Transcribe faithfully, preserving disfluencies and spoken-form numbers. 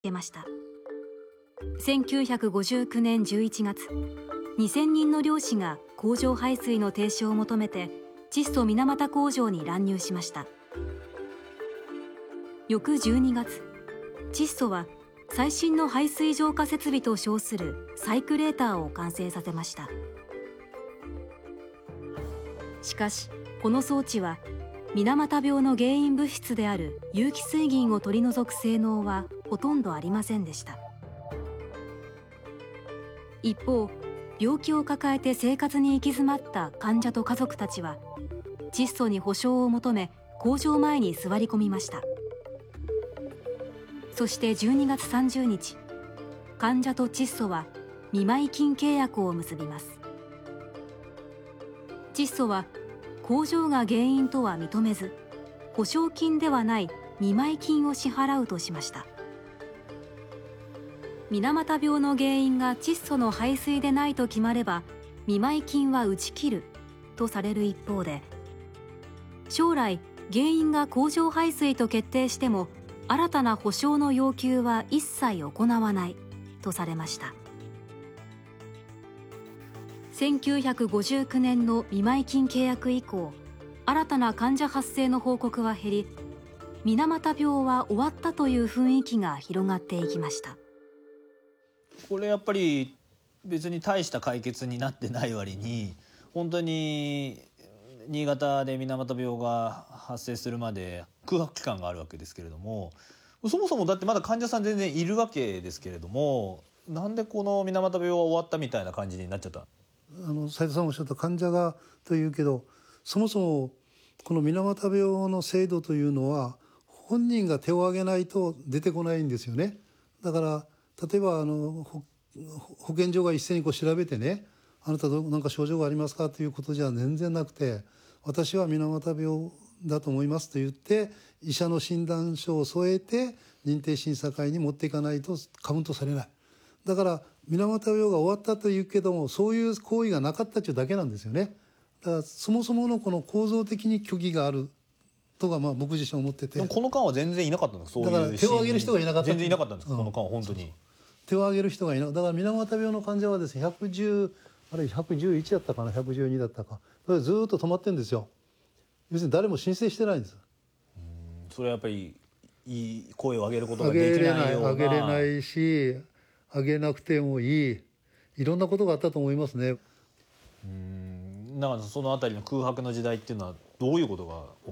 けました。せんきゅうひゃくごじゅうきゅうねんじゅういちがつ、にせんにんの漁師が工場排水の停止を求めて窒素水俣工場に乱入しました。翌じゅうにがつ、窒素は最新の排水浄化設備と称するサイクレーターを完成させました。しかしこの装置は水俣病の原因物質である有機水銀を取り除く性能はほとんどありませんでした。一方、病気を抱えて生活に行き詰まった患者と家族たちは窒素に補償を求め工場前に座り込みました。そしてじゅうにがつさんじゅうにち、患者と窒素は見舞金契約を結びます。窒素は工場が原因とは認めず、保証金ではない見舞金を支払うとしました。水俣病の原因が窒素の排水でないと決まれば見舞金は打ち切るとされる一方で、将来原因が工場排水と決定しても新たな補償の要求は一切行わないとされました。せんきゅうひゃくごじゅうきゅうねんの見舞金契約以降、新たな患者発生の報告は減り、水俣病は終わったという雰囲気が広がっていきました。 これやっぱり別に大した解決になってない割に、本当に新潟で水俣病が発生するまで空白期間があるわけですけれども、そもそもだってまだ患者さん全然いるわけですけれども、なんでこの水俣病は終わったみたいな感じになっちゃった？ あの斉藤さんおっしゃった患者がというけど、そもそもこの水俣病の制度というのは本人が手を挙げないと出てこないんですよね。だから例えばあの 保, 保健所が一斉にこう調べてね、あなたど何か症状がありますかということじゃ全然なくて、私は水俣病だと思いますと言って医者の診断書を添えて認定審査会に持っていかないとカウントされない。だから水俣病が終わったというけども、そういう行為がなかったというだけなんですよね。だからそもそものこの構造的に虚偽があるとがまあ僕自身思ってて。 でもこの間は全然いなかったんですか？そういうだから手を挙げる人がいなかった。 全然いなかったんですか、 うん、 この間は本当に。 手を挙げる人がいなかった。だから水俣病の患者はですね、ひゃくじゅうあるいはひゃくじゅういちだったかな、ひゃくじゅうにだったか、それずっと止まってるんですよ。要するに誰も申請してないんです。 うん、それはやっぱりいい声を上げることができないような。 上げれない、上げれないし、上げなくてもいい、いろんなことがあったと思いますね。 うん、なんかそのあたりの空白の時代っていうのはどういうことが